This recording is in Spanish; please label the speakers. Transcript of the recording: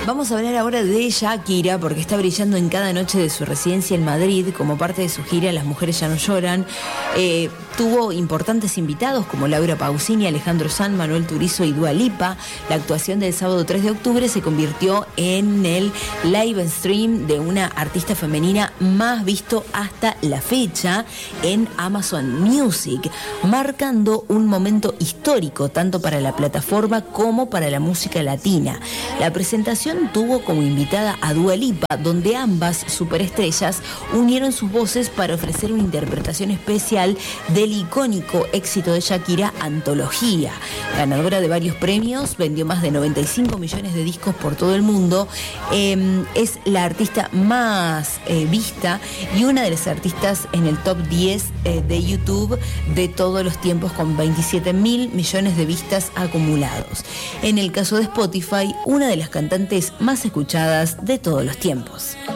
Speaker 1: Vamos a hablar ahora de Shakira, porque está brillando en cada noche de su residencia en Madrid como parte de su gira Las Mujeres Ya No Lloran. Tuvo importantes invitados como Laura Pausini, Alejandro Sanz, Manuel Turizo y Dua Lipa. La actuación del sábado 3 de octubre se convirtió en el live stream de una artista femenina más visto hasta la fecha en Amazon Music, marcando un momento histórico tanto para la plataforma como para la música latina. La presentación tuvo como invitada a Dua Lipa, donde ambas superestrellas unieron sus voces para ofrecer una interpretación especial del icónico éxito de Shakira, Antología. Ganadora de varios premios, vendió más de 95 millones de discos por todo el mundo, es la artista más vista y una de las artistas en el top 10 de YouTube de todos los tiempos, con 27.000 millones de vistas acumulados. En el caso de Spotify, una de las cantantes más escuchadas de todos los tiempos.